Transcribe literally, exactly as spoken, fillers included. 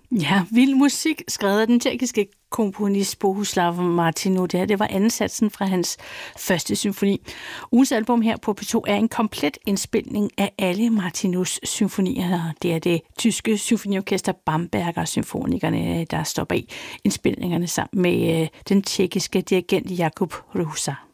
Ja, vild musik, skrevet af den tjekkiske komponist Bohuslav Martinu. Det her, det var ansatsen fra hans første symfoni. Ugens album her på P to er en komplet indspilning af alle Martinus symfonier. Det er det tyske symfoniorkester Bamberger Symfonikerne, der står bag indspilningerne sammen med den tjekkiske dirigent Jakub Hrusa.